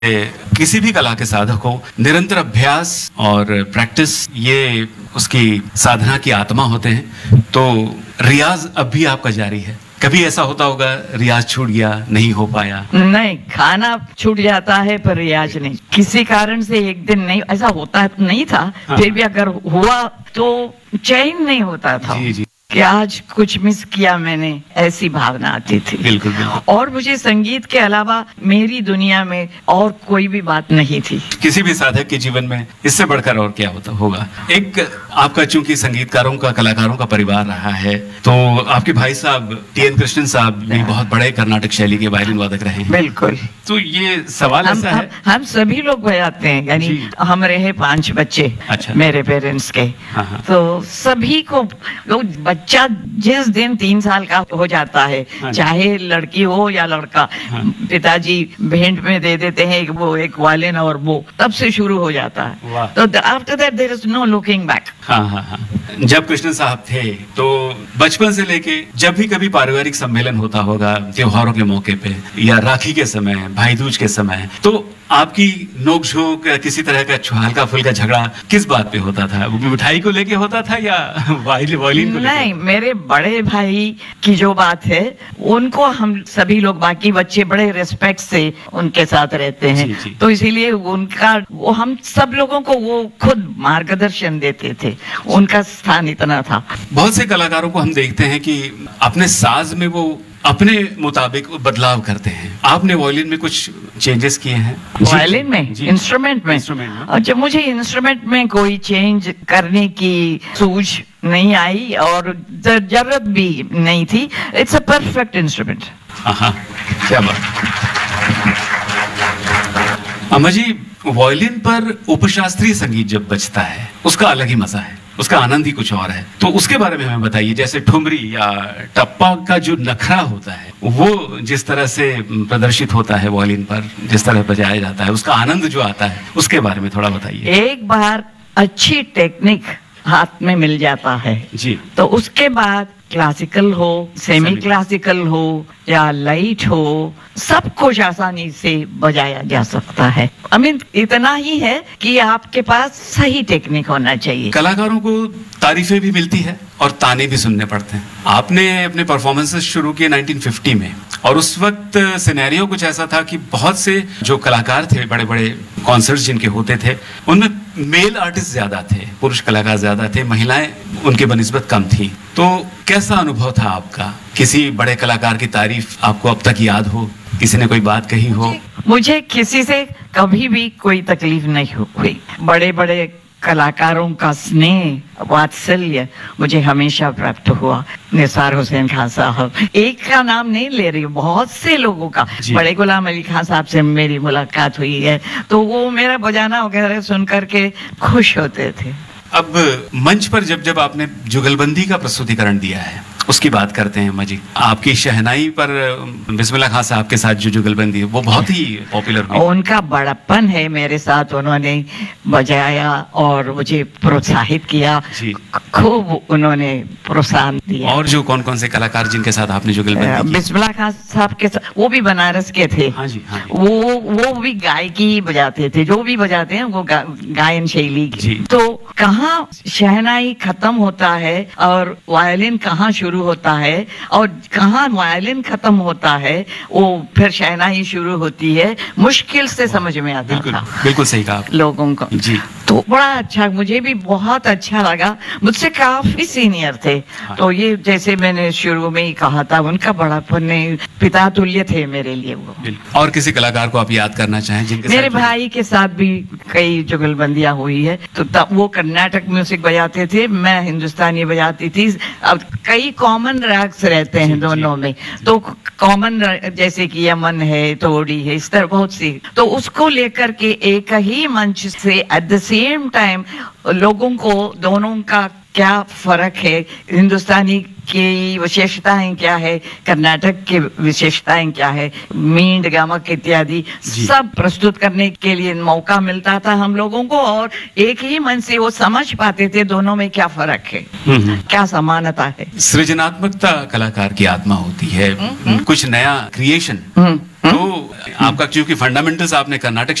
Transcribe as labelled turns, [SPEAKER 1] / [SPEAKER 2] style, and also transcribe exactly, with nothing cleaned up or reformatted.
[SPEAKER 1] किसी भी कला के साधक को निरंतर अभ्यास और प्रैक्टिस ये उसकी साधना की आत्मा होते हैं। तो रियाज अब भी आपका जारी है? कभी ऐसा होता होगा रियाज छूट गया, नहीं हो पाया?
[SPEAKER 2] नहीं, खाना छूट जाता है पर रियाज नहीं। किसी कारण से एक दिन नहीं, ऐसा होता नहीं था। हाँ। फिर भी अगर हुआ तो चैन नहीं होता था।
[SPEAKER 1] जी जी।
[SPEAKER 2] कि आज कुछ मिस किया मैंने, ऐसी भावना आती थी।
[SPEAKER 1] बिल्कुल बिल्कुल।
[SPEAKER 2] और मुझे संगीत के अलावा मेरी दुनिया में और कोई भी बात नहीं थी।
[SPEAKER 1] किसी भी साधक के जीवन में इससे बढ़कर और क्या होता होगा। एक आपका चूंकि संगीतकारों का, कलाकारों का परिवार रहा है, तो आपके भाई साहब टी एन कृष्णन साहब भी बहुत बड़े कर्नाटक शैली के वायलिन वादक रहे हैं।
[SPEAKER 2] बिल्कुल।
[SPEAKER 1] तो ये सवाल
[SPEAKER 2] हम,
[SPEAKER 1] ऐसा
[SPEAKER 2] हम,
[SPEAKER 1] है,
[SPEAKER 2] हम सभी लोग बजाते हैं, यानी हम रहे पांच बच्चे।
[SPEAKER 1] अच्छा।
[SPEAKER 2] मेरे पेरेंट्स के।
[SPEAKER 1] हाँ हाँ।
[SPEAKER 2] तो सभी को, बच्चा जिस दिन तीन साल का हो जाता है,
[SPEAKER 1] हाँ।
[SPEAKER 2] चाहे लड़की हो या लड़का,
[SPEAKER 1] हाँ।
[SPEAKER 2] पिताजी भेंट में दे देते हैं वो एक वायलिन और वो तब से शुरू हो जाता है।
[SPEAKER 1] वाह।
[SPEAKER 2] तो after that there is no looking back.
[SPEAKER 1] हाँ हाँ हाँ। जब कृष्णन साहब थे तो बचपन से लेके जब भी कभी पारिवारिक सम्मेलन होता होगा, त्योहारों के मौके पे या राखी के समय, भाई दूज के समय, तो आपकी नोक-झोंक, किसी तरह का हल्का फुल्का झगड़ा किस बात पे होता था? वो मिठाई को लेके होता था या वायलिन वायलिन को लेके?
[SPEAKER 2] नहीं, मेरे बड़े भाई की जो बात है उनको हम सभी लोग, बाकी बच्चे बड़े रिस्पेक्ट से उनके साथ रहते हैं।
[SPEAKER 1] जी, जी।
[SPEAKER 2] तो इसीलिए उनका, वो हम सब लोगों को वो खुद मार्गदर्शन देते थे, उनका स्थान इतना था।
[SPEAKER 1] बहुत से कलाकारों को हम देखते हैं कि अपने साज में वो अपने मुताबिक बदलाव करते हैं। आपने वायलिन में कुछ चेंजेस किए हैं?
[SPEAKER 2] वायलिन में, इंस्ट्रूमेंट में?
[SPEAKER 1] इंस्ट्रूमेंट में।
[SPEAKER 2] अच्छा, मुझे इंस्ट्रूमेंट में कोई चेंज करने की सूझ नहीं आई और जरूरत भी नहीं थी। It's a perfect instrument.
[SPEAKER 1] हाँ, क्या बात। अम्मा जी, वायलिन पर उपशास्त्रीय संगीत जब बजता है उसका अलग ही मजा है, उसका आनंद ही कुछ और है। तो उसके बारे में हमें बताइए। जैसे ठुमरी या टप्पा का जो नखरा होता है, वो जिस तरह से प्रदर्शित होता है वायलिन पर, जिस तरह बजाया जाता है, उसका आनंद जो आता है, उसके बारे में थोड़ा बताइए।
[SPEAKER 2] एक बार अच्छी टेक्निक हाथ में मिल जाता है
[SPEAKER 1] जी,
[SPEAKER 2] तो उसके बाद क्लासिकल हो, सेमी क्लासिकल हो या लाइट हो, सब कुछ आसानी से बजाया जा सकता है। आई मीन इतना ही है कि आपके पास सही टेक्निक होना चाहिए।
[SPEAKER 1] कलाकारों को तारीफें भी मिलती है और ताने भी सुनने पड़ते हैं। आपने अपने परफॉर्मेंसेस शुरू किए नाइनटीन फिफ्टी में और उस वक्त सिनेरियो कुछ ऐसा था कि बहुत से जो कलाकार थे, बड़े बड़े कॉन्सर्ट्स जिनके होते थे, उनमें मेल आर्टिस्ट ज्यादा थे, पुरुष कलाकार ज्यादा थे, महिलाएं उनके बनिस्बत कम थी। तो कैसा अनुभव था आपका? किसी बड़े कलाकार की तारीफ आपको अब तक याद हो? किसी ने कोई बात कही हो?
[SPEAKER 2] मुझे किसी से कभी भी कोई तकलीफ नहीं हुई। बड़े बड़े कलाकारों का स्नेह, वात्सल्य मुझे हमेशा प्राप्त हुआ। निसार हुसैन खान साहब, एक का नाम नहीं ले रही, बहुत से लोगों का। बड़े गुलाम अली खान साहब से मेरी मुलाकात हुई है, तो वो मेरा बजाना वगैरह सुन करके खुश होते थे।
[SPEAKER 1] अब मंच पर जब जब आपने जुगलबंदी का प्रस्तुतिकरण दिया है, उसकी बात करते हैं अम्मा जी। आपकी शहनाई पर बिस्मिल्लाह खान साहब के साथ जो जुगलबंदी है, वो बहुत ही पॉपुलर हुई।
[SPEAKER 2] उनका बड़प्पन है मेरे साथ, उन्होंने बजाया और मुझे प्रोत्साहित किया, खूब उन्होंने प्रोत्साहन दिया।
[SPEAKER 1] और जो कौन कौन से कलाकार जिनके साथ आपने जुगलबंदी की?
[SPEAKER 2] बिस्मिल्लाह खान साहब के साथ, वो भी बनारस के थे।
[SPEAKER 1] हाँ जी, हाँ जी।
[SPEAKER 2] वो वो भी गायकी बजाते थे, जो भी बजाते हैं वो गा, गायन शैली की। तो कहाँ शहनाई खत्म होता है और वायलिन कहाँ शुरू होता है और कहाँ वायलिन खत्म होता है, वो फिर शहनाई शुरू होती है, मुश्किल से समझ में आता
[SPEAKER 1] बिल्कुल,
[SPEAKER 2] था
[SPEAKER 1] बिल्कुल सही कहा
[SPEAKER 2] लोगों को।
[SPEAKER 1] जी।
[SPEAKER 2] तो बड़ा अच्छा, मुझे भी बहुत अच्छा लगा। मुझसे काफी सीनियर थे। हाँ। तो ये जैसे मैंने शुरू में ही कहा था, उनका बड़ापन पिता तुल्य थे मेरे लिए वो।
[SPEAKER 1] और किसी कलाकार को आप याद करना चाहें जिनके
[SPEAKER 2] मेरे
[SPEAKER 1] साथ?
[SPEAKER 2] भाई के साथ भी कई जुगलबंदियां हुई है। तो तब वो कर्नाटक म्यूजिक बजाते थे, मैं हिंदुस्तानी बजाती थी। अब कई कॉमन रैक्स रहते हैं दोनों में, तो कॉमन जैसे कि यमन है, तोड़ी है, इस तरह बहुत सी, तो उसको लेकर के एक ही मंच से एट द सेम टाइम लोगों को दोनों का क्या फर्क है, हिंदुस्तानी की विशेषताएं क्या है, कर्नाटक की विशेषताएं क्या है, मींड गमक इत्यादि सब प्रस्तुत करने के लिए मौका मिलता था हम लोगों को, और एक ही मन से वो समझ पाते थे दोनों में क्या फर्क है, क्या समानता है।
[SPEAKER 1] सृजनात्मकता कलाकार की आत्मा होती है, कुछ नया क्रिएशन। तो आपका क्योंकि फंडामेंटल्स आपने कर्नाटक